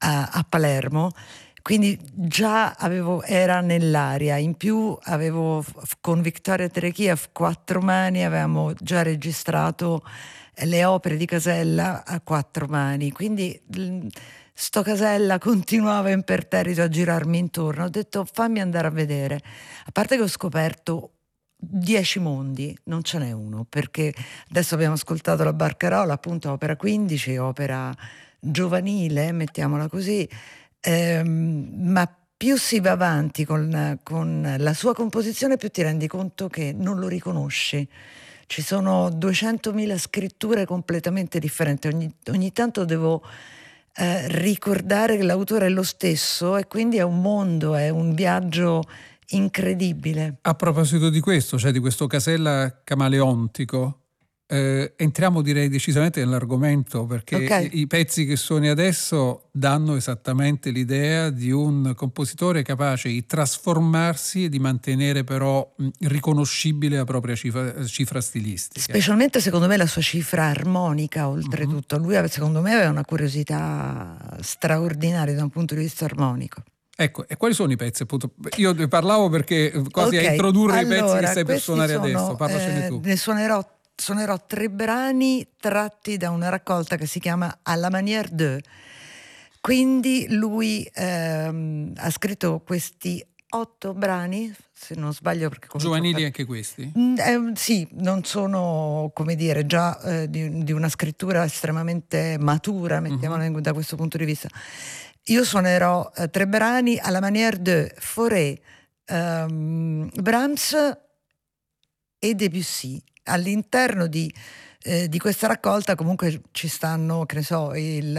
a Palermo, quindi già era nell'aria. In più con Victoria Terekhiev, Quattro Mani, avevamo già registrato le opere di Casella a quattro mani, quindi sto Casella continuava imperterrito a girarmi intorno. Ho detto fammi andare a vedere, a parte che ho scoperto 10 mondi, non ce n'è uno, perché adesso abbiamo ascoltato la Barcarola, appunto opera 15, opera giovanile, mettiamola così, ma più si va avanti con la sua composizione, più ti rendi conto che non lo riconosci. Ci sono 200.000 scritture completamente differenti. Ogni tanto devo ricordare che l'autore è lo stesso, e quindi è un mondo, è un viaggio incredibile. A proposito di questo, cioè di questo Casella camaleontico, entriamo direi decisamente nell'argomento, perché Okay. i pezzi che suoni adesso danno esattamente l'idea di un compositore capace di trasformarsi e di mantenere però riconoscibile la propria cifra stilistica. Specialmente secondo me la sua cifra armonica, oltretutto. Lui secondo me aveva una curiosità straordinaria da un punto di vista armonico. Ecco, e quali sono i pezzi? Appunto, io ne parlavo perché quasi a introdurre i pezzi che stai per suonare adesso. Parlacene tu. Ne suonerò 3 brani tratti da una raccolta che si chiama À la manière de. Quindi lui ha scritto questi 8 brani, se non sbaglio, perché giovanili anche questi? Sì, non sono, come dire, già di una scrittura estremamente matura, mettiamola da questo punto di vista. Io suonerò 3 brani alla manière de Fauré, Brahms e Debussy. All'interno di questa raccolta comunque ci stanno, che ne so,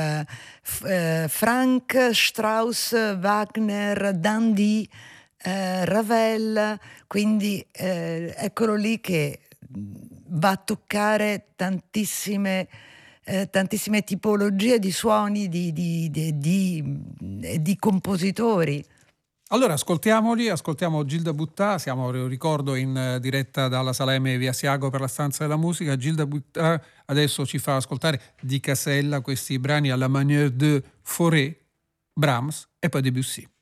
Franck, Strauss, Wagner, Dandy, Ravel, quindi eccolo lì che va a toccare tantissime tipologie di suoni di compositori. Allora ascoltiamo Gilda Buttà, siamo, ricordo, in diretta dalla Sala M via Asiago per la Stanza della Musica. Gilda Buttà adesso ci fa ascoltare di Casella questi brani alla manière de Fauré, Brahms e poi Debussy.